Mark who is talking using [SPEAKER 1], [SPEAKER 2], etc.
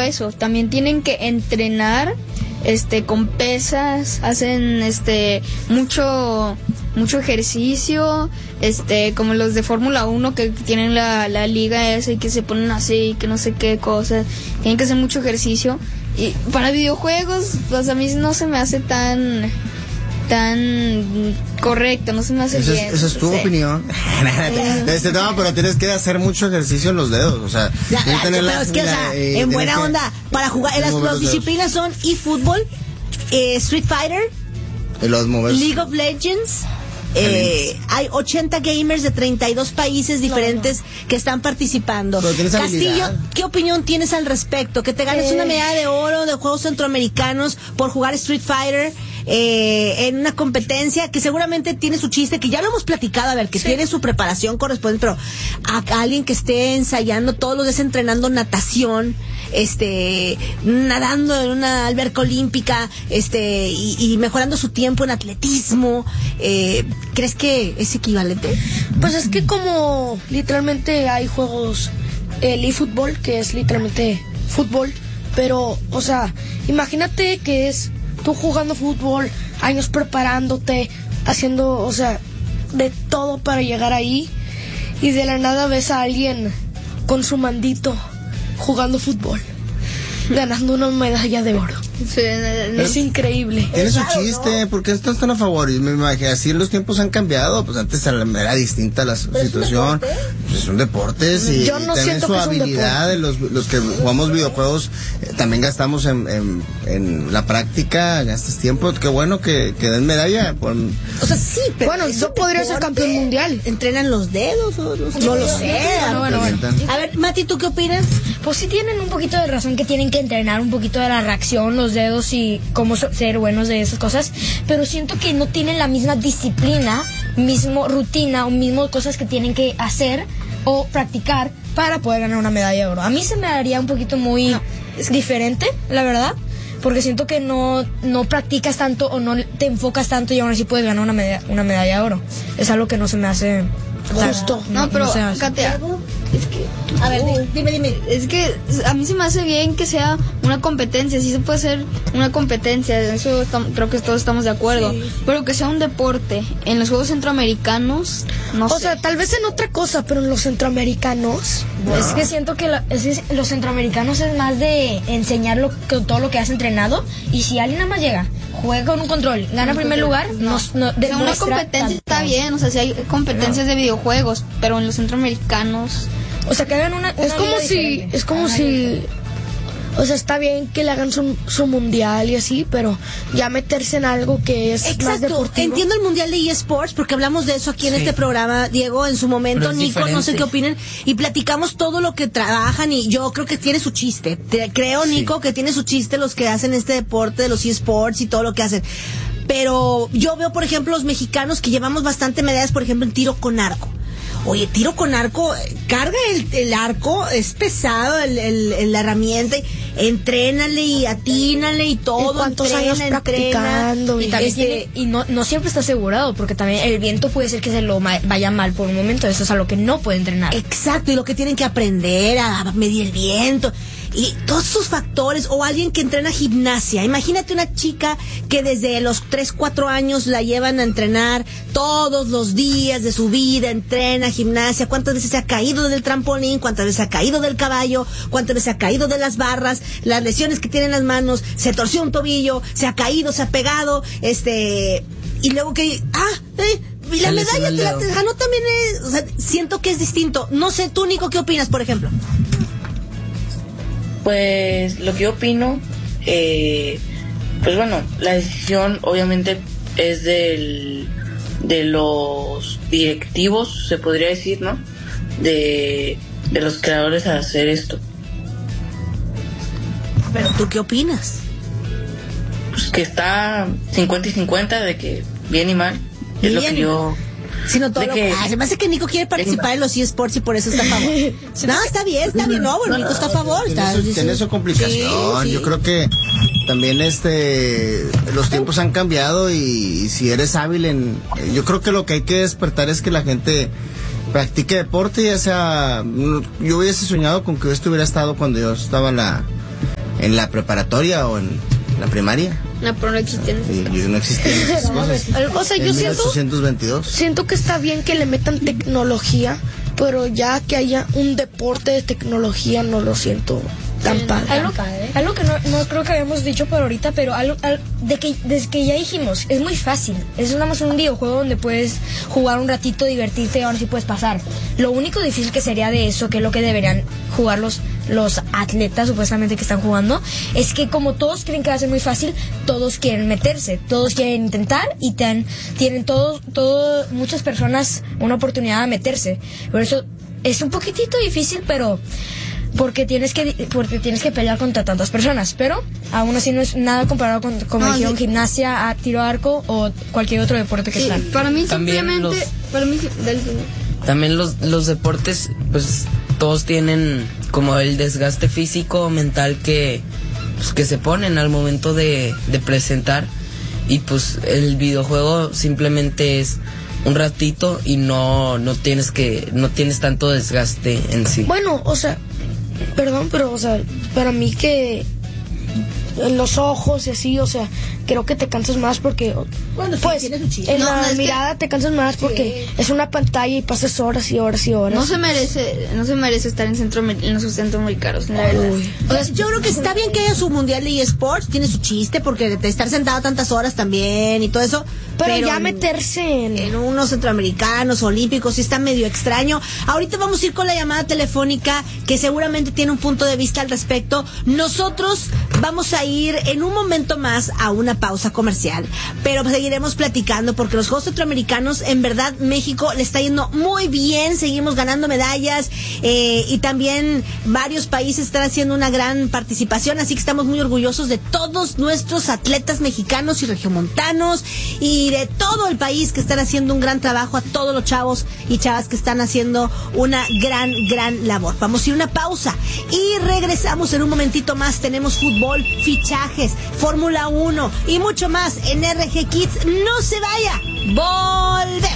[SPEAKER 1] eso, también tienen que entrenar con pesas, hacen mucho ejercicio, como los de Fórmula 1 que tienen la liga esa y que se ponen así, que no sé qué cosas, tienen que hacer mucho ejercicio. Y para videojuegos, pues a mí no se me hace tan correcto, no se me hace bien.
[SPEAKER 2] Esa es tu opinión. No, pero tienes que hacer mucho ejercicio en los dedos, o sea,
[SPEAKER 3] en buena onda, para jugar, las disciplinas son eFootball, Street Fighter, League of Legends. Hay 80 gamers de 32 países diferentes que están participando. Castillo, ¿qué opinión tienes al respecto? Que te ganes una medalla de oro de Juegos Centroamericanos por jugar Street Fighter en una competencia que seguramente tiene su chiste, que ya lo hemos platicado, a ver, que tiene su preparación correspondiente, pero a alguien que esté ensayando todos los días, entrenando natación, nadando en una alberca olímpica, y mejorando su tiempo en atletismo, ¿crees que es equivalente?
[SPEAKER 4] Pues es que como literalmente hay juegos, el eFootball, que es literalmente fútbol, pero, o sea, imagínate que es tú jugando fútbol, años preparándote, haciendo, o sea, de todo para llegar ahí, y de la nada ves a alguien con su mandito jugando fútbol, ganando una medalla de oro.
[SPEAKER 1] Sí,
[SPEAKER 4] es increíble.
[SPEAKER 2] Tiene su chiste, ¿no? Porque están tan a favor. Y me imagino, así los tiempos han cambiado. Pues antes era distinta la situación. Es un deporte, sí.
[SPEAKER 4] Yo no
[SPEAKER 2] también
[SPEAKER 4] siento
[SPEAKER 2] su
[SPEAKER 4] que es un
[SPEAKER 2] habilidad de los que jugamos videojuegos, también gastamos en la práctica, gastas tiempo. Qué bueno que den medalla.
[SPEAKER 3] O sea, sí, pero
[SPEAKER 4] bueno, yo podría ser campeón mundial.
[SPEAKER 3] ¿Entrenan los dedos o no lo sé?
[SPEAKER 1] Bueno.
[SPEAKER 3] A ver, Mati, ¿tú qué opinas?
[SPEAKER 5] Pues sí tienen un poquito de razón, que tienen que entrenar un poquito de la reacción, los dedos y cómo ser buenos de esas cosas, pero siento que no tienen la misma disciplina, mismo rutina o mismo cosas que tienen que hacer o practicar para poder ganar una medalla de oro. A mí se me haría un poquito muy diferente, la verdad, porque siento que no practicas tanto o no te enfocas tanto y aún así puedes ganar una medalla de oro. Es algo que no se me hace justo.
[SPEAKER 1] No, pero Katia,
[SPEAKER 3] a ver, dime.
[SPEAKER 1] Es que a mí se me hace bien que sea una competencia, sí se puede hacer una competencia, eso creo que todos estamos de acuerdo, sí. Pero que sea un deporte. En los Juegos Centroamericanos, no sé.
[SPEAKER 4] O sea, tal vez en otra cosa, pero en los centroamericanos...
[SPEAKER 5] Es que siento que los centroamericanos es más de enseñar todo lo que has entrenado, y si alguien nada más llega, juega con un control, gana primer lugar, no
[SPEAKER 1] una competencia está bien, o sea, si hay competencias de videojuegos, pero en los centroamericanos...
[SPEAKER 5] O sea, que hagan una
[SPEAKER 4] es como si o sea, está bien que le hagan su mundial y así, pero ya meterse en algo que es más deportivo.
[SPEAKER 3] Entiendo el mundial de eSports, porque hablamos de eso aquí en este programa, Diego, en su momento, Nico, diferente. No sé qué opinen, y platicamos todo lo que trabajan, y yo creo que tiene su chiste. Creo, Nico, que tiene su chiste los que hacen este deporte de los eSports y todo lo que hacen. Pero yo veo, por ejemplo, los mexicanos que llevamos bastante medallas, por ejemplo, en tiro con arco. Oye, tiro con arco, carga el arco, es pesado la herramienta, entrénale y atínale y todo.
[SPEAKER 4] ¿Cuántos años practicando?
[SPEAKER 5] Y también no siempre está asegurado, porque también el viento puede ser que se lo vaya mal por un momento, eso es a lo que no puede entrenar.
[SPEAKER 3] Exacto, y lo que tienen que aprender a medir el viento. Y todos esos factores, o alguien que entrena gimnasia. Imagínate una chica que desde los 3-4 años la llevan a entrenar todos los días de su vida, entrena gimnasia. ¿Cuántas veces se ha caído del trampolín? ¿Cuántas veces se ha caído del caballo? ¿Cuántas veces se ha caído de las barras? Las lesiones que tiene en las manos, se torció un tobillo, se ha caído, se ha pegado, y luego que, y la medalla te la ganó también, o sea, siento que es distinto. No sé, tú, Nico, ¿qué opinas, por ejemplo?
[SPEAKER 6] Pues lo que yo opino, pues bueno, la decisión obviamente es de los directivos, se podría decir, ¿no? De los creadores a hacer esto.
[SPEAKER 3] ¿Pero tú qué opinas?
[SPEAKER 6] Pues que está 50 y 50 de que bien y mal, es lo que yo...
[SPEAKER 3] Sino todo se me hace que Nico quiere participar en los eSports y por eso está a favor. No, está bien, no, bueno, Nico está a favor.
[SPEAKER 2] Tiene su complicación. Sí. Yo creo que también los tiempos han cambiado, y si eres hábil yo creo que lo que hay que despertar es que la gente practique deporte, ya sea, yo hubiese soñado con que esto hubiera estado cuando yo estaba en la preparatoria o en la primaria.
[SPEAKER 1] No, pero no existen.
[SPEAKER 2] No existen esas cosas.
[SPEAKER 4] O sea, yo
[SPEAKER 2] En 1822.
[SPEAKER 4] siento que está bien que le metan tecnología, pero ya que haya un deporte de tecnología no lo siento tan padre.
[SPEAKER 5] Algo que no creo que habíamos dicho por ahorita, pero desde que ya dijimos, es muy fácil. Es nada más un videojuego donde puedes jugar un ratito, divertirte y ahora sí puedes pasar. Lo único difícil que sería de eso, que es lo que deberían jugar los atletas supuestamente que están jugando, es que como todos creen que va a ser muy fácil, todos quieren meterse, todos quieren intentar y tienen muchas personas una oportunidad de meterse. Por eso es un poquitito difícil, pero porque tienes que pelear contra tantas personas, pero aún así no es nada comparado con, como dijeron, gimnasia, tiro a arco o cualquier otro deporte que está.
[SPEAKER 1] Para mí
[SPEAKER 7] También
[SPEAKER 1] simplemente
[SPEAKER 7] También los deportes, pues todos tienen como el desgaste físico, mental que se ponen al momento de presentar, y pues el videojuego simplemente es un ratito y no tienes tanto desgaste en sí.
[SPEAKER 4] Bueno, o sea, perdón, pero o sea, para mí que en los ojos y así, o sea, creo que te cansas más porque pues en la mirada te cansas más porque es una pantalla y pasas horas y horas y horas.
[SPEAKER 1] No se merece estar en los centroamericanos, la verdad.
[SPEAKER 3] O sea, yo creo que está bien que haya su mundial de eSports, tiene su chiste, porque de estar sentado tantas horas también y todo eso.
[SPEAKER 4] Pero ya meterse
[SPEAKER 3] en unos centroamericanos, olímpicos, sí está medio extraño. Ahorita vamos a ir con la llamada telefónica, que seguramente tiene un punto de vista al respecto. Nosotros vamos a ir en un momento más a una pausa comercial, pero seguiremos platicando porque los Juegos Centroamericanos, en verdad, México le está yendo muy bien, seguimos ganando medallas, y también varios países están haciendo una gran participación, así que estamos muy orgullosos de todos nuestros atletas mexicanos y regiomontanos y de todo el país que están haciendo un gran trabajo, a todos los chavos y chavas que están haciendo una gran labor. Vamos a ir a una pausa y regresamos en un momentito más. Tenemos fútbol, fichajes, Fórmula 1 y mucho más en RG Kids. No se vaya, volvemos.